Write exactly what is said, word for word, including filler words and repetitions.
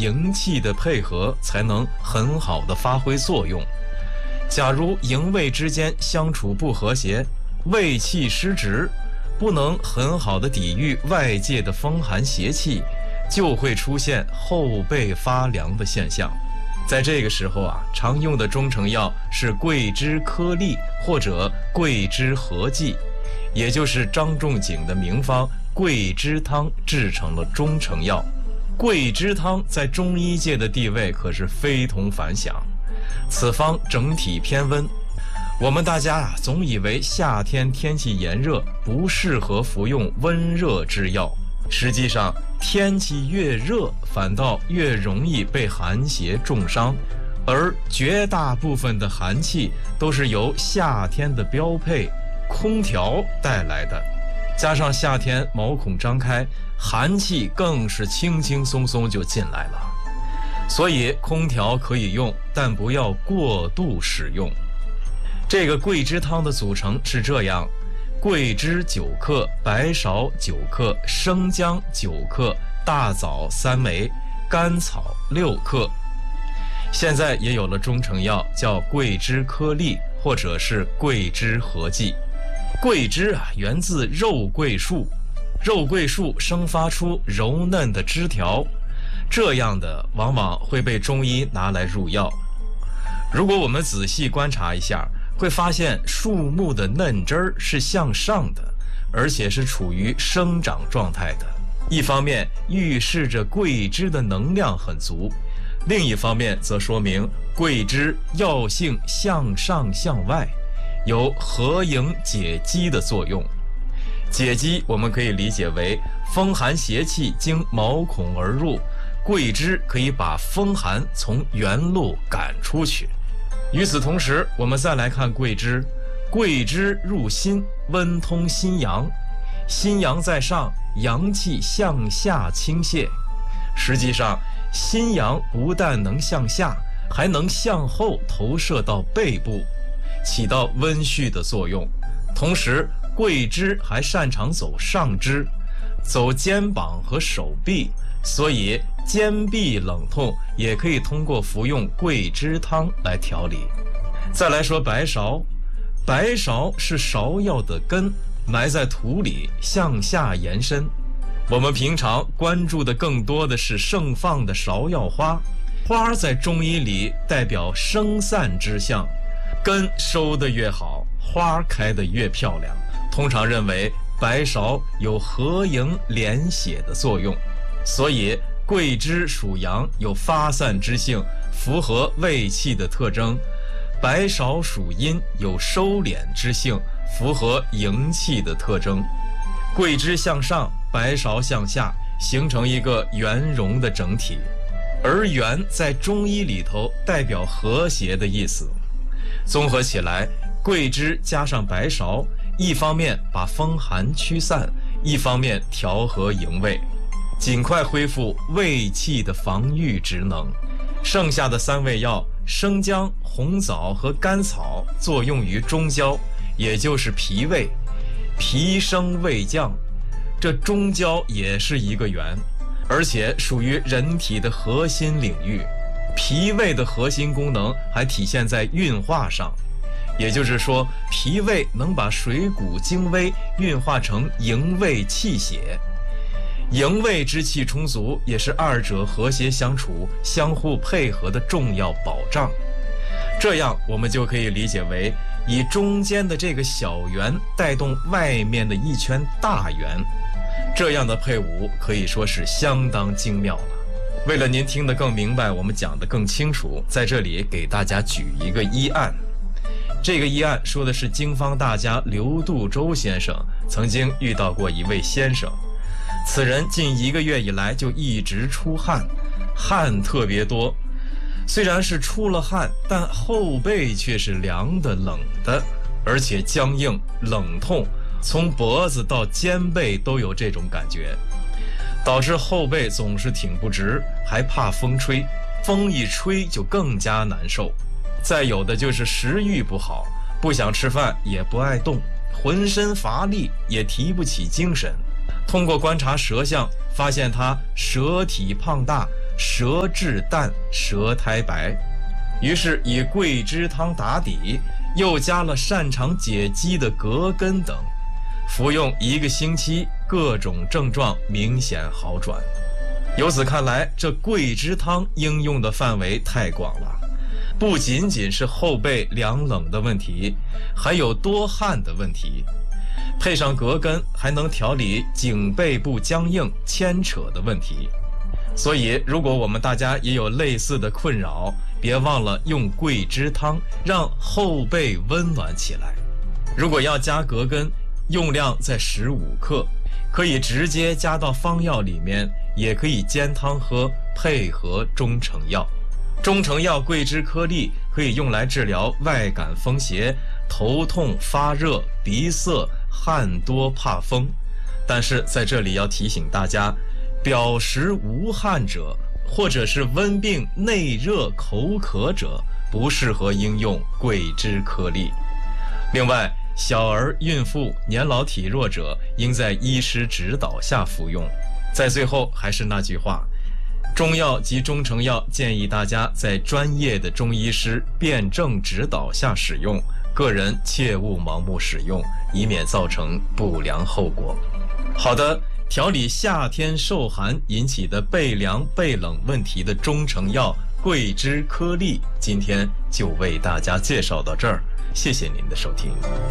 营气的配合才能很好的发挥作用。假如营卫之间相处不和谐，卫气失职，不能很好的抵御外界的风寒邪气，就会出现后背发凉的现象。在这个时候啊，常用的中成药是桂枝颗粒或者桂枝合剂，也就是张仲景的名方桂枝汤制成了中成药。桂枝汤在中医界的地位可是非同凡响。此方整体偏温，我们大家啊总以为夏天天气炎热，不适合服用温热之药。实际上，天气越热，反倒越容易被寒邪重伤，而绝大部分的寒气都是由夏天的标配空调带来的。加上夏天毛孔张开，寒气更是轻轻松松就进来了。所以空调可以用，但不要过度使用。这个桂枝汤的组成是这样：桂枝九克，白芍九克，生姜九克，大枣三枚，甘草六克。现在也有了中成药，叫桂枝颗粒或者是桂枝合剂。桂枝啊，源自肉桂树，肉桂树生发出柔嫩的枝条，这样的往往会被中医拿来入药。如果我们仔细观察一下，会发现树木的嫩枝儿是向上的，而且是处于生长状态的。一方面预示着桂枝的能量很足，另一方面则说明桂枝药性向上向外，有合营解肌的作用。解肌我们可以理解为风寒邪气经毛孔而入，桂枝可以把风寒从原路赶出去。与此同时，我们再来看桂枝。桂枝入心，温通心阳，心阳在上，阳气向下倾泻。实际上，心阳不但能向下，还能向后投射到背部，起到温煦的作用。同时，桂枝还擅长走上肢，走肩膀和手臂，所以肩臂冷痛也可以通过服用桂枝汤来调理。再来说白芍，白芍是芍药的根，埋在土里向下延伸。我们平常关注的更多的是盛放的芍药花，花在中医里代表生散之象，根收得越好，花开得越漂亮。通常认为白芍有合营敛血的作用，所以桂枝属阳，有发散之性，符合胃气的特征；白芍属阴，有收敛之性，符合营气的特征。桂枝向上，白芍向下，形成一个圆融的整体。而圆在中医里头代表和谐的意思。综合起来，桂枝加上白芍，一方面把风寒驱散，一方面调和营卫，尽快恢复胃气的防御职能。剩下的三味药生姜、红枣和甘草作用于中焦，也就是脾胃，脾升胃降，这中焦也是一个圆，而且属于人体的核心领域。脾胃的核心功能还体现在运化上，也就是说，脾胃能把水谷精微运化成营卫气血。营卫之气充足，也是二者和谐相处、相互配合的重要保障。这样我们就可以理解为，以中间的这个小圆带动外面的一圈大圆，这样的配伍可以说是相当精妙了。为了您听得更明白，我们讲得更清楚，在这里给大家举一个医案。这个医案说的是经方大家刘杜周先生曾经遇到过一位先生，此人近一个月以来就一直出汗，汗特别多。虽然是出了汗，但后背却是凉的冷的，而且僵硬冷痛，从脖子到肩背都有这种感觉，导致后背总是挺不直，还怕风吹，风一吹就更加难受。再有的就是食欲不好，不想吃饭，也不爱动，浑身乏力，也提不起精神。通过观察舌象，发现他舌体胖大， 舌质淡，舌苔白。于是以桂枝汤打底，又加了擅长解肌的葛根等，服用一个星期，各种症状明显好转。由此看来，这桂枝汤应用的范围太广了，不仅仅是后背凉冷的问题，还有多汗的问题。配上葛根，还能调理颈背部僵硬、牵扯的问题。所以，如果我们大家也有类似的困扰，别忘了用桂枝汤让后背温暖起来。如果要加葛根，用量在十五克，可以直接加到方药里面，也可以煎汤喝，配合中成药。中成药桂枝颗粒可以用来治疗外感风邪、头痛、发热、鼻塞、汗多怕风。但是在这里要提醒大家，表实无汗者，或者是温病内热口渴者，不适合应用桂枝颗粒。另外，小儿、孕妇、年老体弱者应在医师指导下服用。在最后，还是那句话，中药及中成药建议大家在专业的中医师辩证指导下使用，个人切勿盲目使用，以免造成不良后果。好的，调理夏天受寒引起的背凉背冷问题的中成药桂枝颗粒，今天就为大家介绍到这儿，谢谢您的收听。